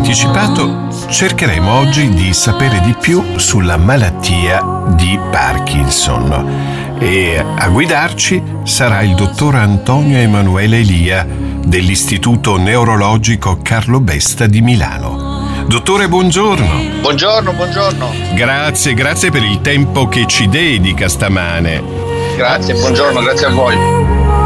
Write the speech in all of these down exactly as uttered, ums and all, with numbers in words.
anticipato, cercheremo oggi di sapere di più sulla malattia di Parkinson e a guidarci sarà il dottor Antonio Emanuele Elia dell'Istituto Neurologico Carlo Besta di Milano. Dottore, buongiorno. Buongiorno, buongiorno. Grazie, grazie per il tempo che ci dedica stamane. Grazie, buongiorno, grazie a voi.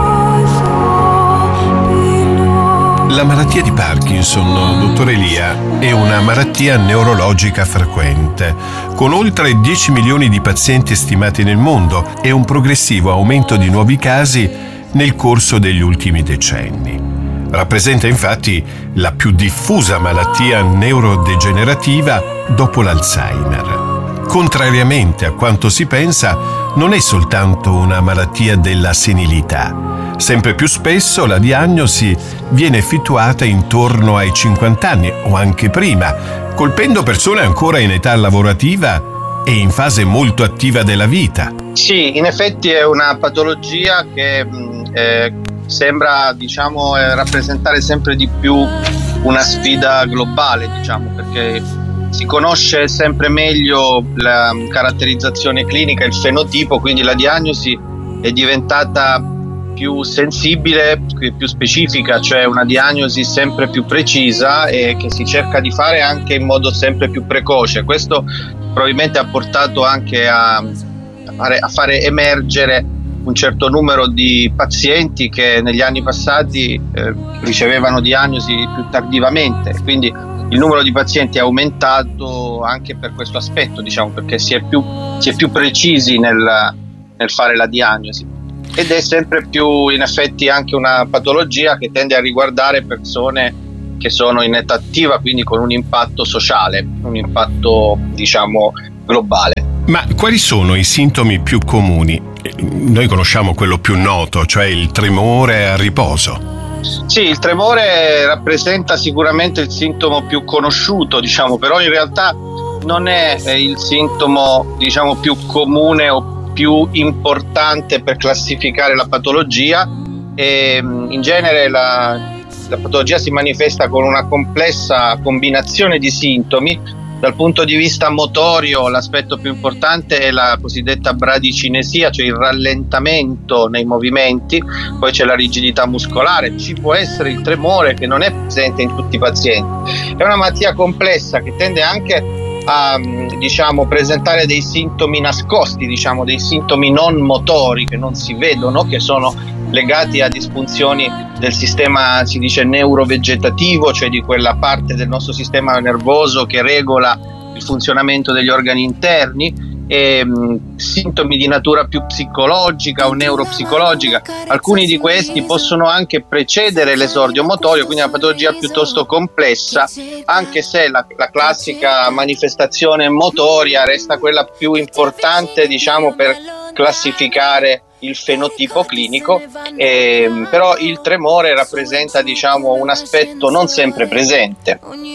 La malattia di Parkinson, dottor Elia, è una malattia neurologica frequente, con oltre dieci milioni di pazienti stimati nel mondo e un progressivo aumento di nuovi casi nel corso degli ultimi decenni. Rappresenta infatti la più diffusa malattia neurodegenerativa dopo l'Alzheimer. Contrariamente a quanto si pensa, non è soltanto una malattia della senilità. Sempre più spesso la diagnosi viene effettuata intorno ai cinquanta anni o anche prima, colpendo persone ancora in età lavorativa e in fase molto attiva della vita. Sì, in effetti è una patologia che eh, sembra, diciamo, eh, rappresentare sempre di più una sfida globale, diciamo, perché si conosce sempre meglio la caratterizzazione clinica, il fenotipo, quindi la diagnosi è diventata più sensibile, più specifica, cioè una diagnosi sempre più precisa e che si cerca di fare anche in modo sempre più precoce. Questo probabilmente ha portato anche a, a, fare, a fare emergere un certo numero di pazienti che negli anni passati eh, ricevevano diagnosi più tardivamente, quindi il numero di pazienti è aumentato anche per questo aspetto, diciamo, perché si è più, si è più precisi nel, nel fare la diagnosi. Ed è sempre più in effetti anche una patologia che tende a riguardare persone che sono in età attiva, quindi con un impatto sociale, un impatto, diciamo, globale. Ma quali sono i sintomi più comuni? Noi conosciamo quello più noto, cioè il tremore a riposo. Sì, il tremore rappresenta sicuramente il sintomo più conosciuto, diciamo, però in realtà non è il sintomo, diciamo, più comune o più importante per classificare la patologia. E in genere la, la patologia si manifesta con una complessa combinazione di sintomi. Dal punto di vista motorio l'aspetto più importante è la cosiddetta bradicinesia, cioè il rallentamento nei movimenti, poi c'è la rigidità muscolare, ci può essere il tremore che non è presente in tutti i pazienti. È una malattia complessa che tende anche a, diciamo, presentare dei sintomi nascosti, diciamo, dei sintomi non motori che non si vedono, che sono legati a disfunzioni del sistema, si dice, neurovegetativo, cioè di quella parte del nostro sistema nervoso che regola il funzionamento degli organi interni, e mh, sintomi di natura più psicologica o neuropsicologica. Alcuni di questi possono anche precedere l'esordio motorio, quindi è una patologia piuttosto complessa, anche se la, la classica manifestazione motoria resta quella più importante, diciamo, per classificare il fenotipo clinico, eh, però il tremore rappresenta, diciamo, un aspetto non sempre presente.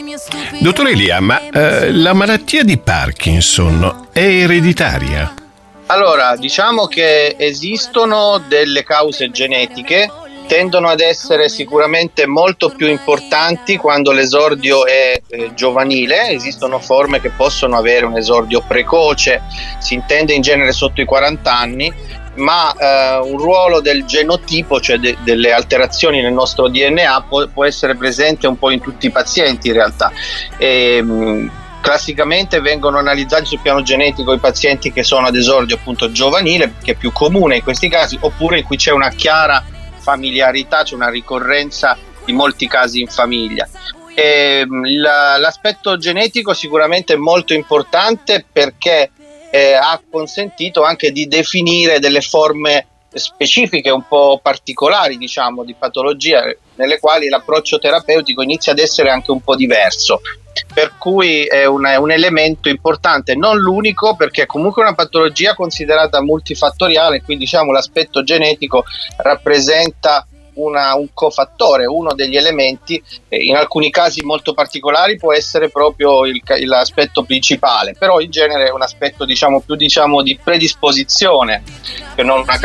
Dottor Elia, ma eh, la malattia di Parkinson è ereditaria? Allora, diciamo che esistono delle cause genetiche, tendono ad essere sicuramente molto più importanti quando l'esordio è eh, giovanile. Esistono forme che possono avere un esordio precoce, si intende in genere sotto i quaranta anni, ma eh, un ruolo del genotipo, cioè de- delle alterazioni nel nostro D N A, può, può essere presente un po' in tutti i pazienti in realtà. E, mh, classicamente vengono analizzati sul piano genetico i pazienti che sono ad esordio appunto giovanile, che è più comune in questi casi, oppure in cui c'è una chiara familiarità, c'è una ricorrenza di molti casi in famiglia. E, la, l'aspetto genetico sicuramente è molto importante perché eh, ha consentito anche di definire delle forme specifiche un po' particolari, diciamo, di patologia, nelle quali l'approccio terapeutico inizia ad essere anche un po' diverso, per cui è un, è un elemento importante, non l'unico, perché è comunque una patologia considerata multifattoriale, quindi diciamo l'aspetto genetico rappresenta una, un cofattore, uno degli elementi. In alcuni casi molto particolari può essere proprio il, l'aspetto principale, però in genere è un aspetto, diciamo, più, diciamo, di predisposizione che non una